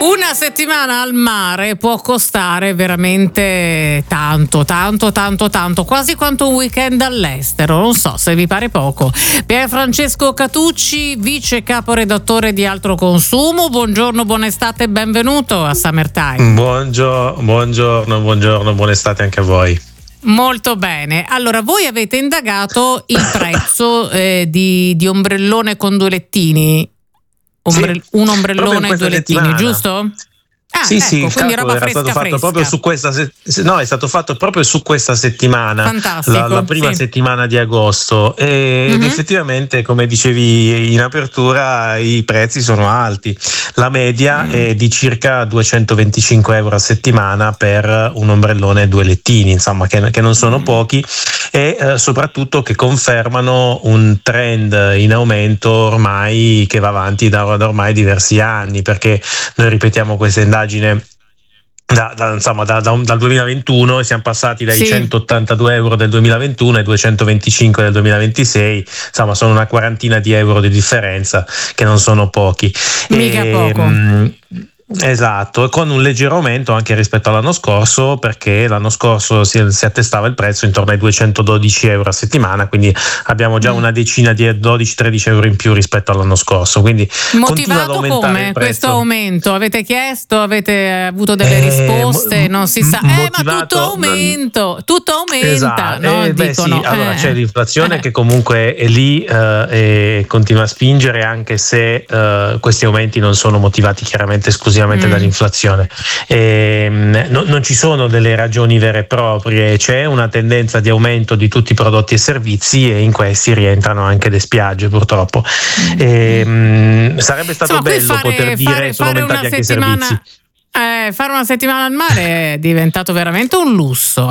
Una settimana al mare può costare veramente tanto, quasi quanto un weekend all'estero, non so se vi pare poco. Pierfrancesco Catucci, vice caporedattore di Altro Consumo, buongiorno, buona estate e benvenuto a Summertime. Buongiorno, buona estate anche a voi. Molto bene, allora voi avete indagato il prezzo di ombrellone con due lettini. Un ombrellone e due lettini, giusto? Sì, ecco, quindi roba era stato fatto proprio su questa è stato fatto proprio su questa settimana. Fantastico, la prima settimana di agosto ed effettivamente, come dicevi in apertura, i prezzi sono alti. La media è di circa 225 euro a settimana per un ombrellone e due lettini, insomma, che non sono pochi, e soprattutto che confermano un trend in aumento ormai che va avanti da ormai diversi anni, perché noi ripetiamo questa indagine dal 2021 e siamo passati dai 182 euro del 2021 ai 225 del 2026, insomma sono una quarantina di euro di differenza, che non sono pochi. Mica poco. Esatto, con un leggero aumento anche rispetto all'anno scorso, perché l'anno scorso si attestava il prezzo intorno ai 212 euro a settimana, quindi abbiamo già una decina di 12-13 euro in più rispetto all'anno scorso. Quindi motivato come questo aumento? Avete chiesto, avete avuto delle risposte? Non si sa, ma tutto aumenta, esatto. No? Dicono, sì. Allora c'è l'inflazione che comunque è lì e continua a spingere, anche se questi aumenti non sono motivati chiaramente esclusivamente dall'inflazione. Non ci sono delle ragioni vere e proprie, c'è una tendenza di aumento di tutti i prodotti e servizi, e in questi rientrano anche le spiagge, purtroppo. Sarebbe stato bello poter dire sono aumentati anche i servizi. Fare una settimana al mare è diventato veramente un lusso,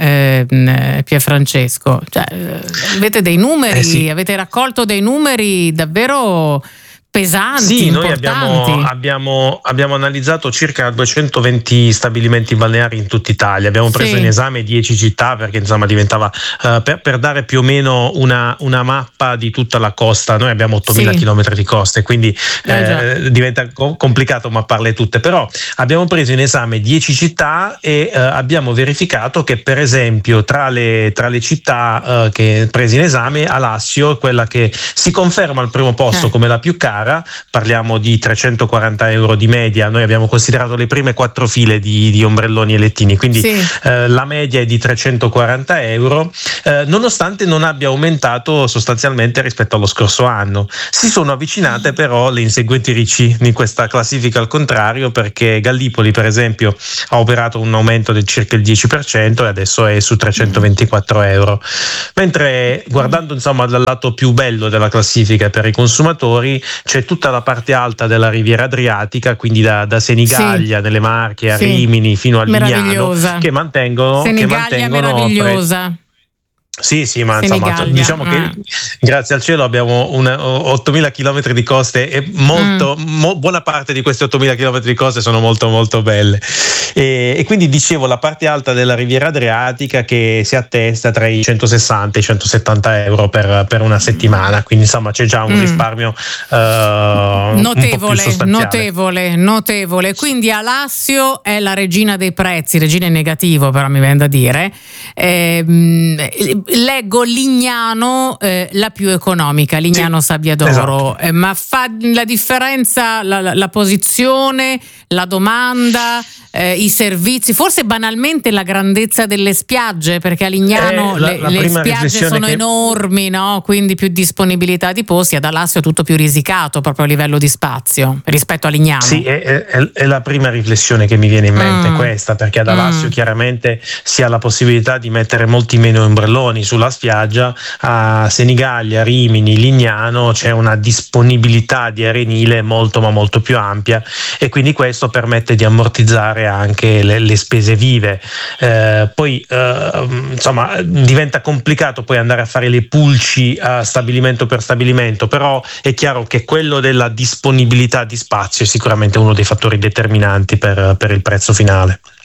Pierfrancesco. Cioè, avete dei numeri, avete raccolto dei numeri davvero pesanti, sì, importanti. Noi abbiamo analizzato circa 220 stabilimenti balneari in tutta Italia. Abbiamo preso in esame 10 città, perché insomma diventava per dare più o meno una mappa di tutta la costa. Noi abbiamo 8.000 chilometri di coste, quindi diventa complicato mapparle tutte, però abbiamo preso in esame 10 città e abbiamo verificato che, per esempio, tra le città che prese in esame, Alassio è quella che si conferma al primo posto come la più cara. Parliamo di 340 euro di media. Noi abbiamo considerato le prime 4 file di ombrelloni e lettini, quindi la media è di 340 euro, nonostante non abbia aumentato sostanzialmente rispetto allo scorso anno. Si sono avvicinate però le inseguitrici in questa classifica al contrario, perché Gallipoli, per esempio, ha operato un aumento del circa il 10% e adesso è su 324 euro. Mentre, guardando insomma dal lato più bello della classifica per i consumatori, c'è tutta la parte alta della Riviera Adriatica, quindi da Senigallia, nelle Marche, a Rimini fino a Lignano, che mantengono meravigliosa. Sì, ma insomma, diciamo che grazie al cielo abbiamo 8.000 chilometri di coste e buona parte di questi 8.000 chilometri di coste sono molto molto belle, e quindi dicevo la parte alta della Riviera Adriatica che si attesta tra i 160 e i 170 euro per una settimana, quindi insomma c'è già un risparmio notevole. Quindi Alassio è la regina dei prezzi, regina in negativo però mi viene da dire. Leggo Lignano la più economica, Lignano Sabbiadoro, esatto. Ma fa la differenza la posizione, la domanda, i servizi, forse banalmente la grandezza delle spiagge, perché a Lignano le spiagge sono enormi, no? Quindi più disponibilità di posti. Ad Alassio è tutto più risicato proprio a livello di spazio rispetto a Lignano. Sì, è la prima riflessione che mi viene in mente, questa, perché ad Alassio chiaramente si ha la possibilità di mettere molti meno ombrelloni sulla spiaggia. A Senigallia, Rimini, Lignano c'è una disponibilità di arenile molto ma molto più ampia, e quindi questo permette di ammortizzare anche le spese vive. Poi insomma diventa complicato poi andare a fare le pulci a stabilimento per stabilimento, però è chiaro che quello della disponibilità di spazio è sicuramente uno dei fattori determinanti per il prezzo finale.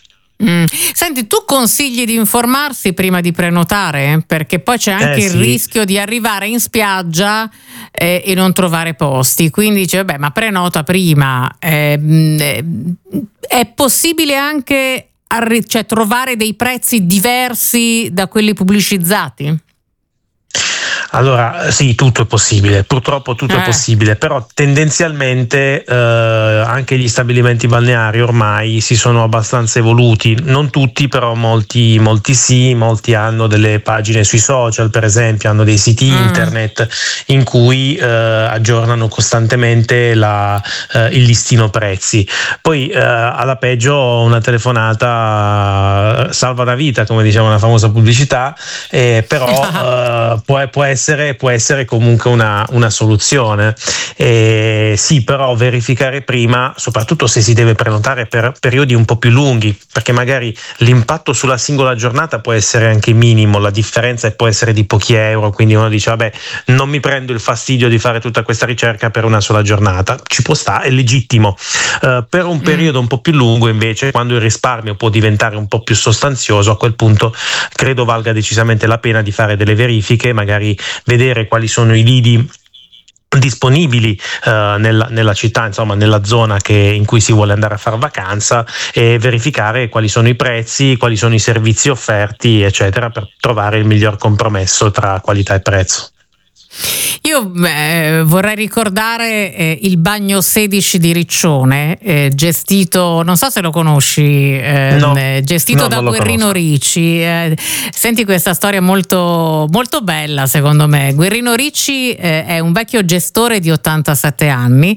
Senti, tu consigli di informarsi prima di prenotare? Perché poi c'è anche il rischio di arrivare in spiaggia e non trovare posti, quindi dice vabbè, ma prenota prima. È possibile anche trovare dei prezzi diversi da quelli pubblicizzati? Allora sì, tutto è possibile, purtroppo tutto è possibile, però tendenzialmente anche gli stabilimenti balneari ormai si sono abbastanza evoluti, non tutti, però molti sì, molti hanno delle pagine sui social, per esempio, hanno dei siti internet in cui aggiornano costantemente il listino prezzi. Poi alla peggio una telefonata salva la vita, come diceva una famosa pubblicità, però può essere comunque una soluzione. Sì, però verificare prima, soprattutto se si deve prenotare per periodi un po' più lunghi, perché magari l'impatto sulla singola giornata può essere anche minimo, la differenza può essere di pochi euro, quindi uno dice vabbè, non mi prendo il fastidio di fare tutta questa ricerca per una sola giornata, ci può stare, è legittimo. Per un periodo un po' più lungo invece, quando il risparmio può diventare un po' più sostanzioso, a quel punto credo valga decisamente la pena di fare delle verifiche, magari vedere quali sono i lidi disponibili nella città, insomma nella zona in cui si vuole andare a fare vacanza, e verificare quali sono i prezzi, quali sono i servizi offerti, eccetera, per trovare il miglior compromesso tra qualità e prezzo. Io vorrei ricordare il Bagno 16 di Riccione, gestito, non so se lo conosci, gestito da Guerrino Ricci. Senti questa storia molto, molto bella secondo me. Guerrino Ricci è un vecchio gestore di 87 anni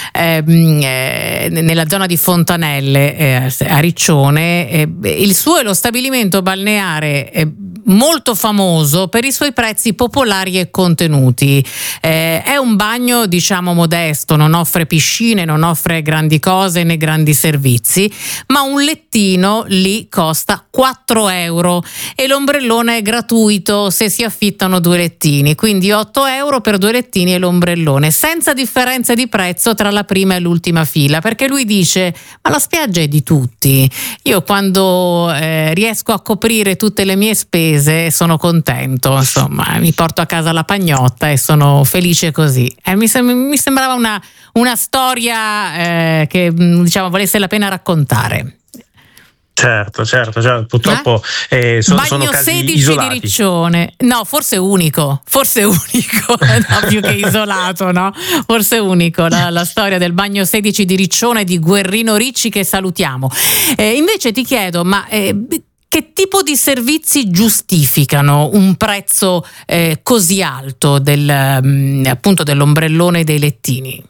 nella zona di Fontanelle a Riccione. Il suo è lo stabilimento balneare molto famoso per i suoi prezzi popolari e contenuti. È un bagno diciamo modesto, non offre piscine, non offre grandi cose né grandi servizi, ma un lettino lì costa 4 euro e l'ombrellone è gratuito se si affittano 2 lettini, quindi 8 euro per 2 lettini e l'ombrellone, senza differenza di prezzo tra la prima e l'ultima fila, perché lui dice ma la spiaggia è di tutti, io quando riesco a coprire tutte le mie spese sono contento, insomma mi porto a casa la pagnotta e sono felice così. Mi sembrava una storia che diciamo valesse la pena raccontare. Certo, purtroppo sono casi 16 isolati. Di Riccione, no, forse unico, no, più che isolato, no? Forse unico, la storia del Bagno 16 di Riccione di Guerrino Ricci, che salutiamo. Invece ti chiedo, ma che tipo di servizi giustificano un prezzo così alto appunto dell'ombrellone e dei lettini?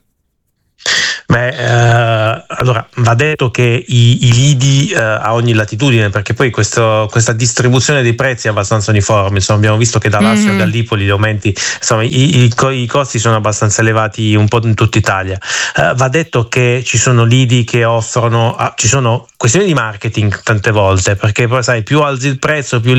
Allora va detto che i lidi a ogni latitudine, perché poi questa distribuzione dei prezzi è abbastanza uniforme, insomma abbiamo visto che da Lazio a Gallipoli gli aumenti, insomma i costi sono abbastanza elevati un po' in tutta Italia. Va detto che ci sono lidi che offrono, ci sono questioni di marketing tante volte, perché poi sai, più alzi il prezzo più